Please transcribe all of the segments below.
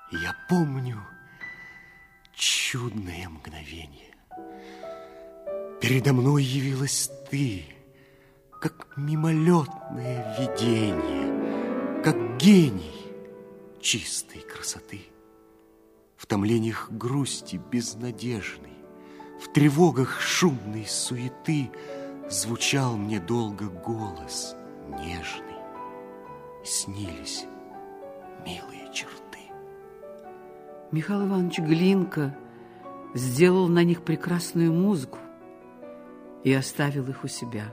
Я помню чудное мгновение. Передо мной явилась ты, как мимолетное видение, как гений чистой красоты. В томлениях грусти безнадежной, в тревогах шумной суеты звучал мне долго голос нежный. Снились милые черты. Михаил Иванович Глинка сделал на них прекрасную музыку и оставил их у себя.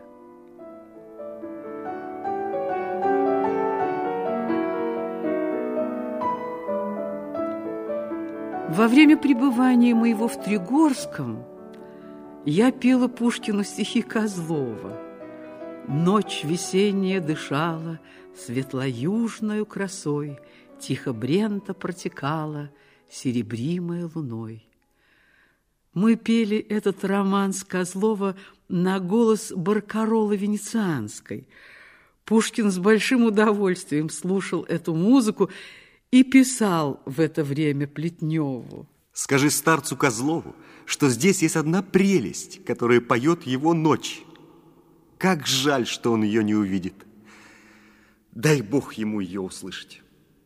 Во время пребывания моего в Тригорском я пела Пушкину стихи Козлова. Ночь весенняя дышала светло-южною красой, тихо Брента протекала, серебримая луной. Мы пели этот романс Козлова на голос баркаролы венецианской. Пушкин с большим удовольствием слушал эту музыку и писал в это время Плетневу. Скажи старцу Козлову, что здесь есть одна прелесть, которая поет его ночь. Как жаль, что он ее не увидит. Дай Бог ему ее услышать.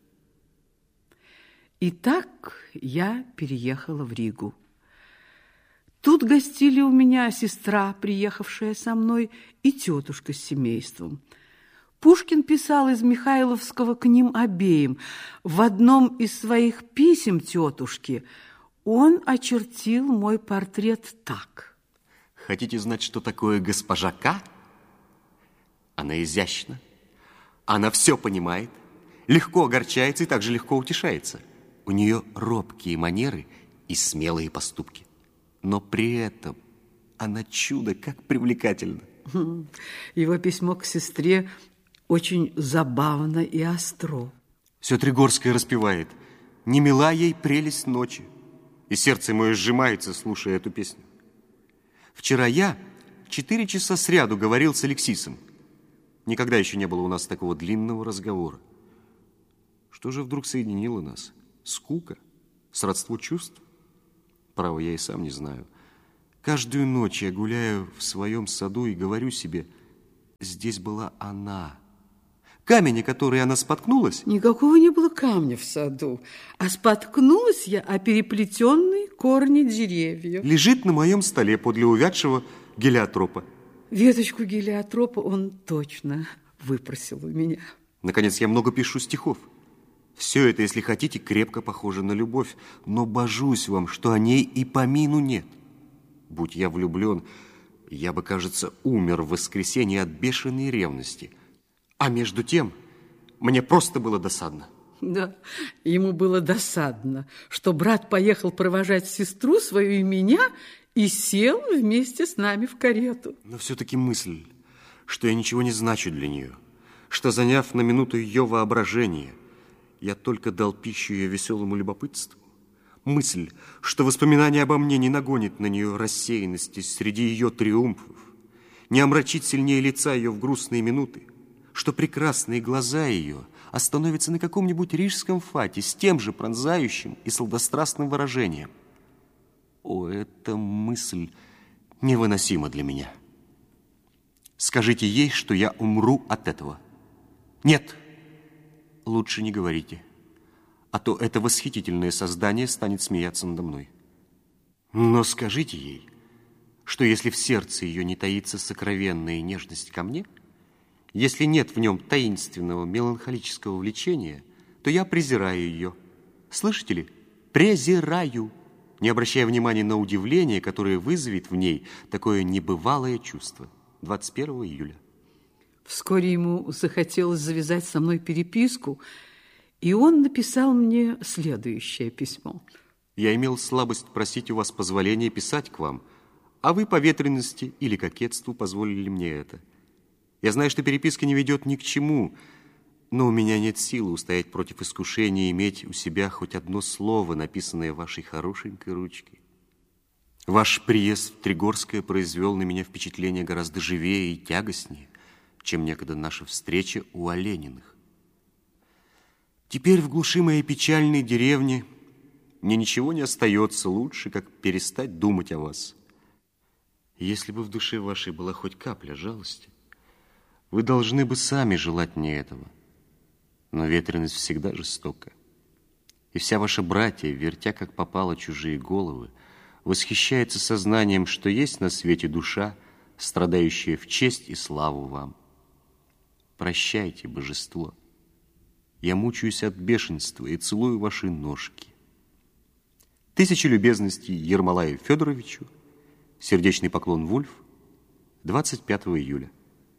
И так я переехала в Ригу. Тут гостили у меня сестра, приехавшая со мной, и тетушка с семейством. Пушкин писал из Михайловского к ним обеим. В одном из своих писем тетушке он очертил мой портрет так. Хотите знать, что такое госпожа К? Она изящна, она все понимает, легко огорчается и также легко утешается. У нее робкие манеры и смелые поступки. Но при этом она чудо как привлекательна. Его письмо к сестре очень забавно и остро. Все Тригорское распевает. Не мила ей прелесть ночи. И сердце мое сжимается, слушая эту песню. Вчера я 4 часа сряду говорил с Алексисом. Никогда еще не было у нас такого длинного разговора. Что же вдруг соединило нас? Скука? Сродство чувств? Право, я и сам не знаю. Каждую ночь я гуляю в своем саду и говорю себе, здесь была она. Камень, о который она споткнулась... Никакого не было камня в саду, а споткнулась я о переплетенные корни деревьев. Лежит на моем столе подле увядшего гелиотропа. Веточку гелиотропа он точно выпросил у меня. Наконец, я много пишу стихов. Все это, если хотите, крепко похоже на любовь, но божусь вам, что о ней и помину нет. Будь я влюблен, я бы, кажется, умер в воскресенье от бешеной ревности. А между тем, мне просто было досадно. Да, ему было досадно, что брат поехал провожать сестру свою и меня и сел вместе с нами в карету. Но все-таки мысль, что я ничего не значу для нее, что, заняв на минуту ее воображение, я только дал пищу ее веселому любопытству. Мысль, что воспоминание обо мне не нагонит на нее рассеянности среди ее триумфов, не омрачит сильнее лица ее в грустные минуты, что прекрасные глаза ее остановятся на каком-нибудь рижском фате с тем же пронзающим и сладострастным выражением. О, эта мысль невыносима для меня. Скажите ей, что я умру от этого. Нет, лучше не говорите, а то это восхитительное создание станет смеяться надо мной. Но скажите ей, что если в сердце ее не таится сокровенная нежность ко мне, если нет в нем таинственного меланхолического влечения, то я презираю ее. Слышите ли? Презираю, не обращая внимания на удивление, которое вызовет в ней такое небывалое чувство. 21 июля. Вскоре ему захотелось завязать со мной переписку, и он написал мне следующее письмо. Я имел слабость просить у вас позволения писать к вам, а вы по ветрености или кокетству позволили мне это. Я знаю, что переписка не ведет ни к чему, но у меня нет силы устоять против искушения иметь у себя хоть одно слово, написанное вашей хорошенькой ручкой. Ваш приезд в Тригорское произвел на меня впечатление гораздо живее и тягостнее, чем некогда наша встреча у Олениных. Теперь в глуши моей печальной деревни мне ничего не остается лучше, как перестать думать о вас. Если бы в душе вашей была хоть капля жалости, вы должны бы сами желать мне этого. Но ветреность всегда жестока. И вся ваша братья, вертя как попало чужие головы, восхищается сознанием, что есть на свете душа, страдающая в честь и славу вам. Прощайте, божество. Я мучаюсь от бешенства и целую ваши ножки. 1000 любезностей Ермолаю Федоровичу. Сердечный поклон, Вульф. 25 июля.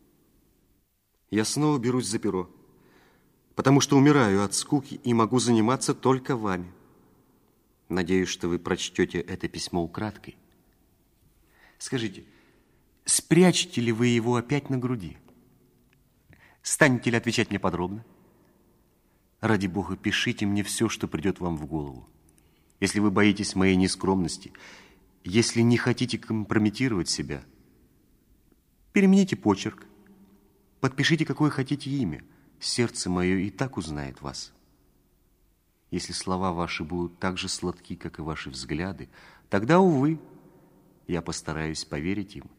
Я снова берусь за перо, потому что умираю от скуки и могу заниматься только вами. Надеюсь, что вы прочтете это письмо украдкой. Скажите, спрячете ли вы его опять на груди? Станете ли отвечать мне подробно? Ради Бога, пишите мне все, что придет вам в голову. Если вы боитесь моей нескромности, если не хотите компрометировать себя, перемените почерк, подпишите, какое хотите имя. Сердце мое и так узнает вас. Если слова ваши будут так же сладки, как и ваши взгляды, тогда, увы, я постараюсь поверить им.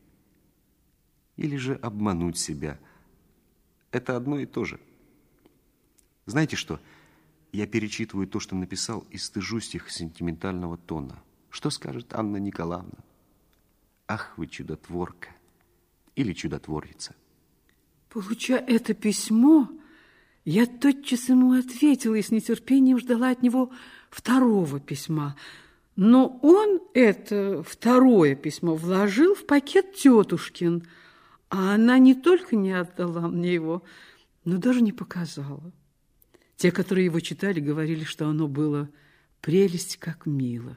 Или же обмануть себя. Это одно и то же. Знаете что? Я перечитываю то, что написал, и стыжусь их сентиментального тона. Что скажет Анна Николаевна? Ах, вы чудотворка или чудотворица. Получая это письмо, я тотчас ему ответила и с нетерпением ждала от него второго письма. Но он это второе письмо вложил в пакет тетушкин, а она не только не отдала мне его, но даже не показала. Те, которые его читали, говорили, что оно было прелесть как мило.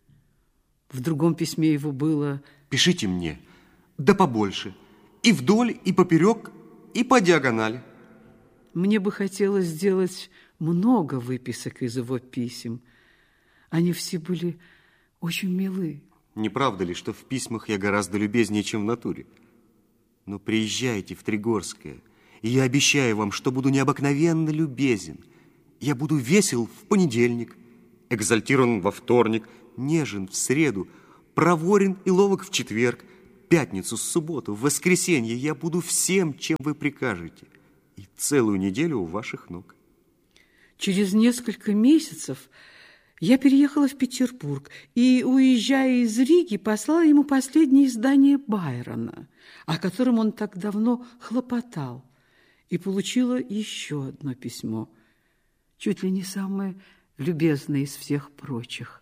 В другом письме его было: «Пишите мне, да побольше, и вдоль, и поперек, и по диагонали». Мне бы хотелось сделать много выписок из его писем. Они все были очень милы. Не правда ли, что в письмах я гораздо любезнее, чем в натуре? Но приезжайте в Тригорское, и я обещаю вам, что буду необыкновенно любезен. Я буду весел в понедельник, экзальтирован во вторник, нежен в среду, проворен и ловок в четверг, пятницу, субботу, в воскресенье я буду всем, чем вы прикажете, и целую неделю у ваших ног. Через несколько месяцев я переехала в Петербург и, уезжая из Риги, послала ему последнее издание Байрона, о котором он так давно хлопотал, и получила еще одно письмо, чуть ли не самое любезное из всех прочих.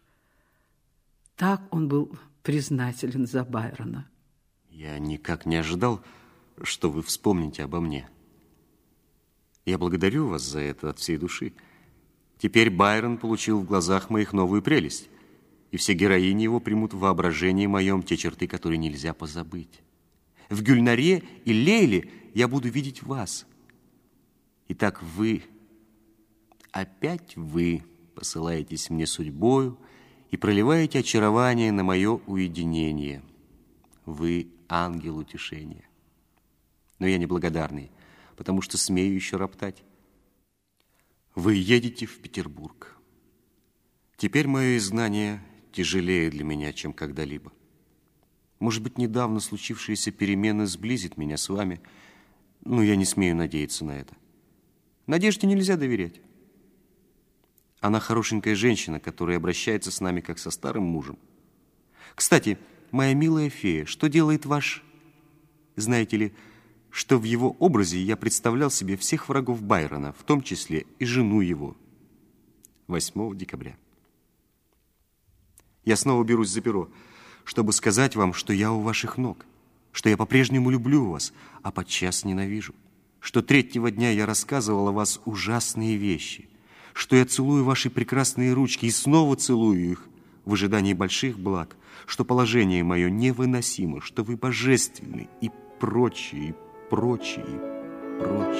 Так он был признателен за Байрона. Я никак не ожидал, что вы вспомните обо мне. Я благодарю вас за это от всей души. Теперь Байрон получил в глазах моих новую прелесть, и все героини его примут в воображении моем те черты, которые нельзя позабыть. В Гюльнаре и Лейле я буду видеть вас. Итак, вы, опять вы посылаетесь мне судьбою и проливаете очарование на мое уединение. Вы ангел утешения. Но я неблагодарный, потому что смею еще роптать. Вы едете в Петербург. Теперь мое изгнание тяжелее для меня, чем когда-либо. Может быть, недавно случившаяся перемена сблизит меня с вами, но я не смею надеяться на это. Надежде нельзя доверять. Она хорошенькая женщина, которая обращается с нами, как со старым мужем. Кстати, моя милая фея, что делает ваш... Знаете ли, что в его образе я представлял себе всех врагов Байрона, в том числе и жену его. 8 декабря. Я снова берусь за перо, чтобы сказать вам, что я у ваших ног, что я по-прежнему люблю вас, а подчас ненавижу, что третьего дня я рассказывал о вас ужасные вещи, что я целую ваши прекрасные ручки и снова целую их в ожидании больших благ, что положение мое невыносимо, что вы божественны и прочее, и прочее, и прочее.